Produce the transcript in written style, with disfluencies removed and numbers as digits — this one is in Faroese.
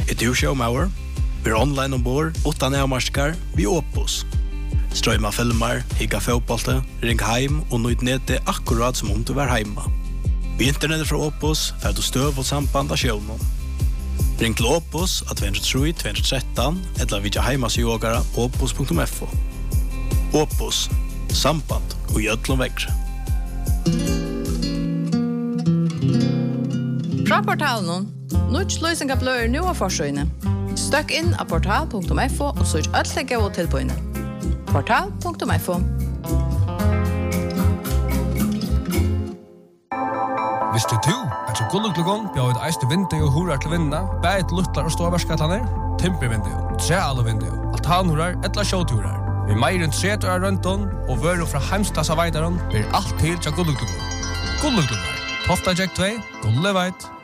du showmauer? Vi online ombord, utan avmarskar, vi Opus. Strøyma filmer, higga fotbollte, ring heim og nøyd nede akkurat som om du var heima. Vi internettet fra Opus, fer du støv og samband av sjøvnen. Ring til Opus at 203-213, eller vidja heimasjogara opus.fo. Opus, samband og gjødlom vekkre. Fra portalen, nødt løsning av bløyer nå av forsøyene. Støkk inn av portal.fo og søk alt det gav tilbøyene. Portal.fo. Visste du at så gulluglugon bjør et eiste vindu og horar til vinna, bæt luttlar og ståvarskatlaner, timpervindu, trealvindu, altanhorar, etla sjåturar. Vi meir enn 30 år røntun og vøru fra heimstassa veidaron blir alt til til gulluglugon. Gulluglugon, Tofta Jack 2, Gulleveit.